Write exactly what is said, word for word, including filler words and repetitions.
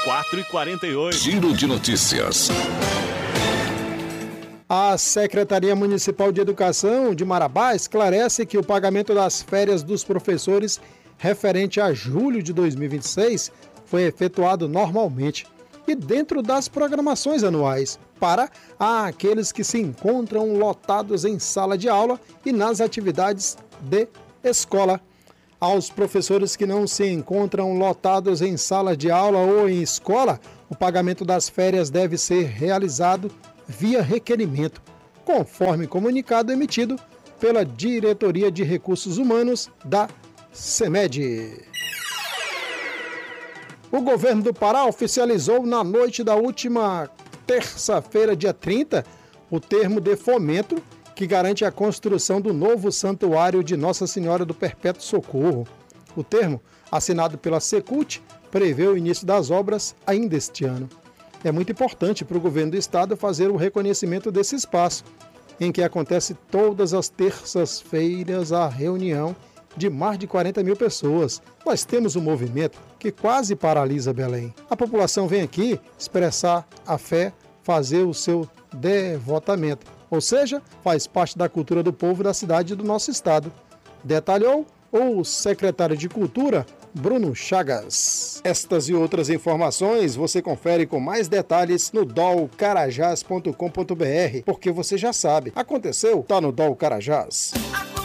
quatro e quarenta e oito. Giro de notícias. A Secretaria Municipal de Educação de Marabá esclarece que o pagamento das férias dos professores referente a julho de dois mil e vinte e seis foi efetuado normalmente e dentro das programações anuais para aqueles que se encontram lotados em sala de aula e nas atividades de escola. Aos professores que não se encontram lotados em sala de aula ou em escola, o pagamento das férias deve ser realizado via requerimento, conforme comunicado emitido pela Diretoria de Recursos Humanos da CEMED. O governo do Pará oficializou na noite da última terça-feira, dia trinta, o termo de fomento que garante a construção do novo santuário de Nossa Senhora do Perpétuo Socorro. O termo, assinado pela Secult, prevê o início das obras ainda este ano. É muito importante para o governo do estado fazer o reconhecimento desse espaço, em que acontece todas as terças-feiras a reunião de mais de quarenta mil pessoas. Nós temos um movimento que quase paralisa Belém. A população vem aqui expressar a fé, fazer o seu devotamento, ou seja, faz parte da cultura do povo da cidade e do nosso estado. Detalhou o secretário de Cultura, Bruno Chagas. Estas e outras informações você confere com mais detalhes no dol carajás ponto com ponto br, porque você já sabe, aconteceu, tá no Dol Carajás.